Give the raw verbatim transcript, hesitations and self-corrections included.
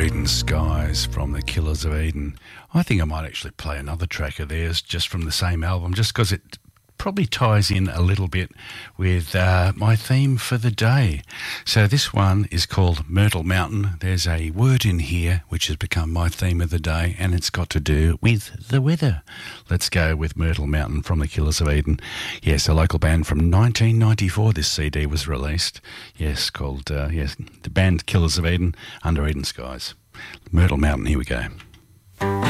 Eden Skies from the Killers of Eden. I think I might actually play another track of theirs just from the same album, just because it probably ties in a little bit with uh, my theme for the day. So this one is called Myrtle Mountain. There's a word in here which has become my theme of the day, and it's got to do with the weather. Let's go with Myrtle Mountain from the Killers of Eden. Yes, a local band from nineteen ninety-four this C D was released. Yes, called, uh, yes, the band Killers of Eden under Eden Skies. Myrtle Mountain, here we go.